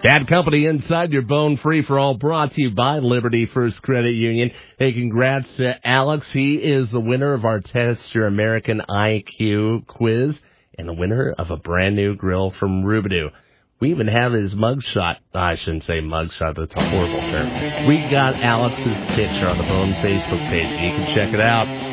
Bad Company inside your Bone Free for All, brought to you by Liberty First Credit Union. Hey, congrats to Alex. He is the winner of our Test Your American IQ quiz and the winner of a brand new grill from Rubidoo. We even have his mugshot. I shouldn't say mugshot. That's a horrible term. We got Alex's picture on the Bone Facebook page. You can check it out.